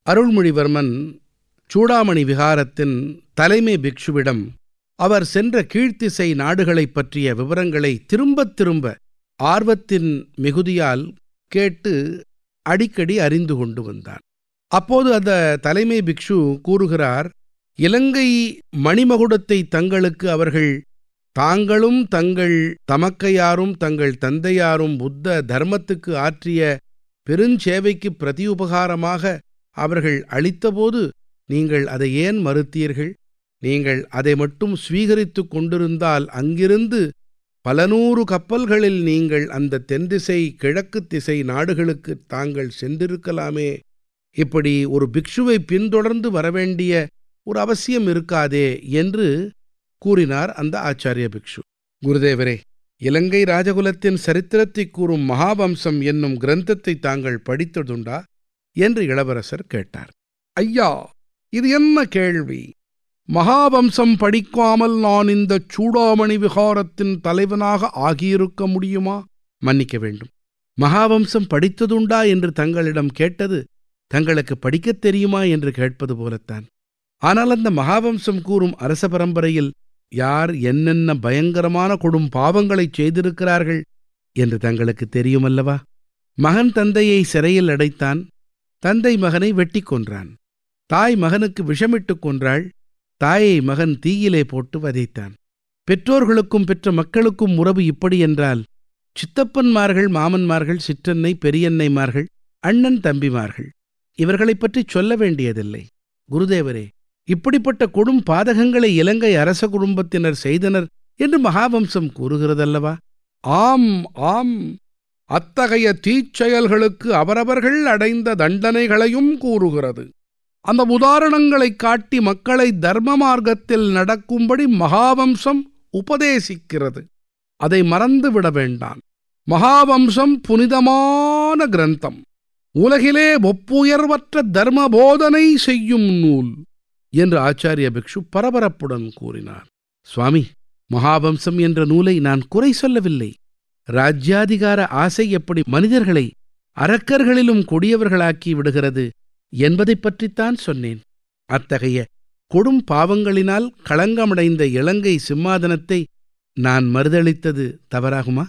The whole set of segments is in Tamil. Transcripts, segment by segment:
அருள்மொழிவர்மன் சூடாமணி விஹாரத்தின் தலைமை பிக்ஷுவிடம் அவர் சென்ற கீழ்த்திசை நாடுகளைப் பற்றிய விவரங்களை திரும்பத் திரும்ப ஆர்வத்தின் மிகுதியால் கேட்டு அடிக்கடி அறிந்து கொண்டு வந்தான். அப்போது அந்த தலைமை பிக்ஷு கூறுகிறார், இலங்கை மணிமகுடத்தை தங்களுக்கு அவர்கள் தாங்களும் தங்கள் தமக்கையாரும் தங்கள் தந்தையாரும் புத்த தர்மத்துக்கு ஆற்றிய பெருஞ்சேவைக்கு பிரதியுபகாரமாக அவர்கள் அளித்தபோது நீங்கள் அதை ஏன் மறுத்தீர்கள்? நீங்கள் அதை மட்டும் ஸ்வீகரித்து கொண்டிருந்தால் அங்கிருந்து பல நூறு கப்பல்களில் நீங்கள் அந்த தென்திசை கிழக்கு திசை நாடுகளுக்கு தாங்கள் சென்றிருக்கலாமே. இப்படி ஒரு பிக்ஷுவை பின்தொடர்ந்து வரவேண்டிய ஒரு அவசியம் இருக்காதே என்று கூறினார் அந்த ஆச்சாரிய பிக்ஷு. குருதேவரே, இலங்கை ராஜகுலத்தின் சரித்திரத்தை கூறும் மகாவம்சம் என்னும் கிரந்தத்தை தாங்கள் படித்ததுண்டா என்று இளவரசர் கேட்டார். ஐயா, இது என்ன கேள்வி? மகாவம்சம் படிக்காமல் நான் இந்த சூடாமணி விஹாரத்தின் தலைவனாக ஆகியிருக்க முடியுமா? மன்னிக்க வேண்டும், மகாவம்சம் படித்ததுண்டா என்று தங்களிடம் கேட்டது தங்களுக்கு படிக்கத் தெரியுமா என்று கேட்பது போலத்தான். ஆனால் அந்த மகாவம்சம் கூறும் அரச பரம்பரையில் யார் என்னென்ன பயங்கரமான கொடும் பாவங்களைச் செய்திருக்கிறார்கள் என்று தங்களுக்கு தெரியுமல்லவா? மகன் தந்தையை சிறையில் அடைத்தான், தந்தை மகனை வெட்டி கொன்றான், தாய் மகனுக்கு விஷமிட்டுக் கொன்றாள், தாயை மகன் தீயிலே போட்டு வதைத்தான். பெற்றோர்களுக்கும் பெற்ற மக்களுக்கும் உறவு இப்படி என்றால் சித்தப்பன்மார்கள், மாமன்மார்கள், சிற்றன்னை, பெரியன்னைமார்கள், அண்ணன் தம்பிமார்கள் இவர்களைப் பற்றி சொல்ல வேண்டியதில்லை. குருதேவரே, இப்படிப்பட்ட கொடும் பாதகங்களை இலங்கை அரச குடும்பத்தினர் செய்தனர் என்று மகாவம்சம் கூறுகிறதல்லவா? ஆம் ஆம், அத்தகைய தீச்செயல்களுக்கு அவரவர்கள் அடைந்த தண்டனைகளையும் கூறுகிறது. அந்த உதாரணங்களைக் காட்டி மக்களை தர்ம மார்க்கத்தில் நடக்கும்படி மகாவம்சம் உபதேசிக்கிறது. அதை மறந்துவிட வேண்டாம். மகாவம்சம் புனிதமான கிரந்தம், உலகிலே ஒப்புயர்வற்ற தர்ம போதனை செய்யும் நூல் என்று ஆச்சாரிய பிக்ஷு பரபரப்புடன் கூறினார். சுவாமி, மகாவம்சம் என்ற நூலை நான் குறை சொல்லவில்லை. ராஜ்யாதிகார ஆசை எப்படி மனிதர்களை அரக்கர்களிலும் கொடியவர்களாக்கி விடுகிறது என்பதைப் பற்றித்தான் சொன்னேன். அத்தகைய கொடும் பாவங்களினால் களங்கமடைந்த இலங்கை சிம்மாதனத்தை நான் மறுதளித்தது தவறாகுமா?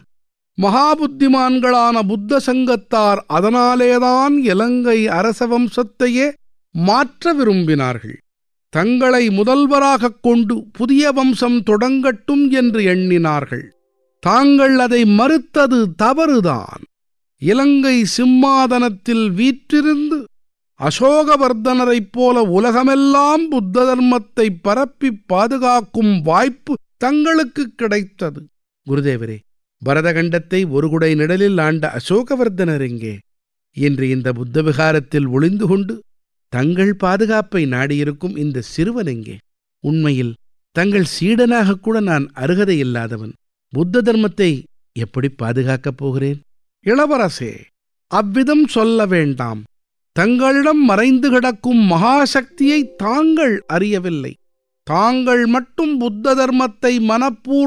மகாபுத்திமான்களான புத்த சங்கத்தார் அதனாலேதான் இலங்கை அரச வம்சத்தையே மாற்ற விரும்பினார்கள். தங்களை முதல்வராகக் கொண்டு புதிய வம்சம் தொடங்கட்டும் என்று எண்ணினார்கள். தாங்கள் அதை மறுத்தது தவறுதான். இலங்கை சிம்மாதனத்தில் வீற்றிருந்து அசோகவர்தனரைப் போல உலகமெல்லாம் புத்த தர்மத்தை பரப்பி பாதுகாக்கும் வாய்ப்பு தங்களுக்கு கிடைத்தது. குருதேவரே, பரதகண்டத்தை ஒரு குடை நிழலில் ஆண்ட அசோகவர்தனர் எங்கே? இன்று இந்த புத்த விகாரத்தில் ஒளிந்து கொண்டு தங்கள் பாதுகாப்பை நாடியிருக்கும் இந்த சிறுவன் எங்கே? உண்மையில் தங்கள் சீடனாக கூட நான் அருகதையில்லாதவன். புத்த தர்மத்தை எப்படி பாதுகாக்கப் போகிறேன்? இளவரசே, அவ்விதம் சொல்ல வேண்டாம். தங்களிடம் மறைந்து கிடக்கும் மகாசக்தியை தாங்கள் அறியவில்லை. தாங்கள் மட்டும் புத்த தர்மத்தை மனப்பூர்வமாக